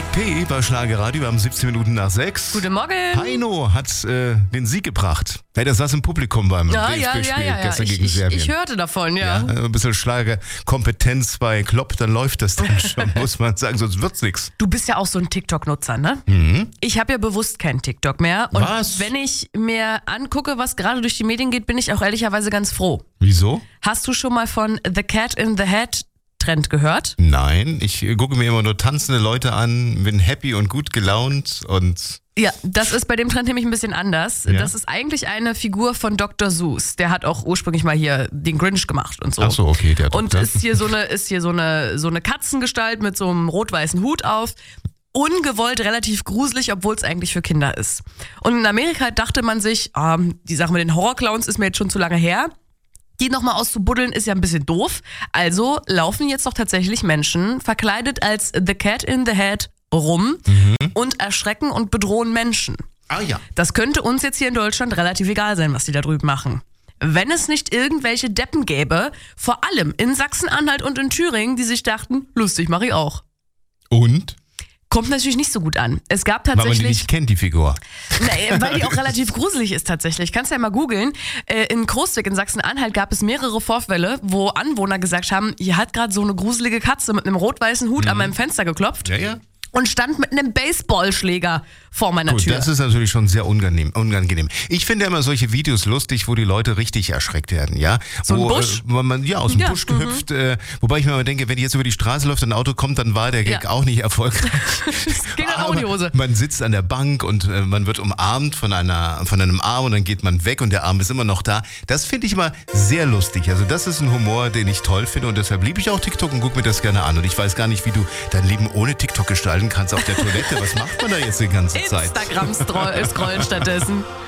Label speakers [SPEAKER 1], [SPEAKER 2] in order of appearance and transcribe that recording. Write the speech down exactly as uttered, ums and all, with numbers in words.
[SPEAKER 1] Nick P. bei Schlagerradio. Wir haben siebzehn Minuten nach sechs.
[SPEAKER 2] Guten Morgen.
[SPEAKER 1] Heino hat äh, den Sieg gebracht. Hey, das saß im Publikum beim
[SPEAKER 2] ja,
[SPEAKER 1] D F B-Spiel
[SPEAKER 2] ja, ja, ja, ja.
[SPEAKER 1] gestern
[SPEAKER 2] Ich,
[SPEAKER 1] gegen
[SPEAKER 2] ich,
[SPEAKER 1] Serbien.
[SPEAKER 2] ich hörte davon, ja.
[SPEAKER 1] ja. Ein bisschen Schlagerkompetenz bei Klopp, dann läuft das dann schon, muss man sagen, sonst wird's nichts.
[SPEAKER 2] Du bist ja auch so ein TikTok-Nutzer, ne?
[SPEAKER 1] Mhm.
[SPEAKER 2] Ich habe ja bewusst keinen TikTok mehr. Und
[SPEAKER 1] Was?
[SPEAKER 2] wenn ich mir angucke, was gerade durch die Medien geht, bin ich auch ehrlicherweise ganz froh.
[SPEAKER 1] Wieso?
[SPEAKER 2] Hast du schon mal von The Cat in the Hat Trend gehört?
[SPEAKER 1] Nein, ich gucke mir immer nur tanzende Leute an, bin happy und gut gelaunt und...
[SPEAKER 2] Ja, das ist bei dem Trend nämlich ein bisschen anders.
[SPEAKER 1] Ja?
[SPEAKER 2] Das ist eigentlich eine Figur von Doktor Seuss. Der hat auch ursprünglich mal hier den Grinch gemacht und so.
[SPEAKER 1] Ach so, okay, der
[SPEAKER 2] Und
[SPEAKER 1] Doktor.
[SPEAKER 2] ist hier so eine, ist hier so eine, so eine Katzengestalt mit so einem rot-weißen Hut auf. Ungewollt relativ gruselig, obwohl es eigentlich für Kinder ist. Und in Amerika dachte man sich, ähm, die Sache mit den Horrorclowns ist mir jetzt schon zu lange her. Die nochmal auszubuddeln ist ja ein bisschen doof. Also laufen jetzt doch tatsächlich Menschen verkleidet als The Cat in the Hat rum
[SPEAKER 1] Mhm.
[SPEAKER 2] und erschrecken und bedrohen Menschen.
[SPEAKER 1] Ah ja.
[SPEAKER 2] Das könnte uns jetzt hier in Deutschland relativ egal sein, was die da drüben machen. Wenn es nicht irgendwelche Deppen gäbe, vor allem in Sachsen-Anhalt und in Thüringen, die sich dachten, lustig, mach ich auch.
[SPEAKER 1] Und?
[SPEAKER 2] Kommt natürlich nicht so gut an. Es gab
[SPEAKER 1] Weil man die
[SPEAKER 2] tatsächlich...
[SPEAKER 1] nicht kennt, die Figur.
[SPEAKER 2] Na, weil die auch relativ gruselig ist tatsächlich. Kannst ja mal googeln. Äh, in Großwig in Sachsen-Anhalt gab es mehrere Vorfälle, wo Anwohner gesagt haben, hier hat gerade so eine gruselige Katze mit einem rot-weißen Hut
[SPEAKER 1] Mhm.
[SPEAKER 2] an meinem Fenster geklopft
[SPEAKER 1] Ja, ja.
[SPEAKER 2] und stand mit einem Baseballschläger vor meiner
[SPEAKER 1] Gut,
[SPEAKER 2] Tür.
[SPEAKER 1] das ist natürlich schon sehr unangenehm. unangenehm. Ich finde immer solche Videos lustig, wo die Leute richtig erschreckt werden, ja?
[SPEAKER 2] So ein
[SPEAKER 1] wo,
[SPEAKER 2] Busch?
[SPEAKER 1] Äh, wo man ja aus dem
[SPEAKER 2] Ja,
[SPEAKER 1] Busch gehüpft. Äh, wobei ich mir immer denke, wenn die jetzt über die Straße läuft und ein Auto kommt, dann war der Gag
[SPEAKER 2] Ja.
[SPEAKER 1] auch nicht erfolgreich.
[SPEAKER 2] Das ging dann auch in die Hose.
[SPEAKER 1] Man sitzt an der Bank und äh, man wird umarmt von einer von einem Arm und dann geht man weg und der Arm ist immer noch da. Das finde ich immer sehr lustig. Also das ist ein Humor, den ich toll finde und deshalb liebe ich auch TikTok und gucke mir das gerne an. Und ich weiß gar nicht, wie du dein Leben ohne TikTok gestalten kannst auf der Toilette. Was macht man da jetzt die ganze Zeit?
[SPEAKER 2] Instagram scrollen stattdessen.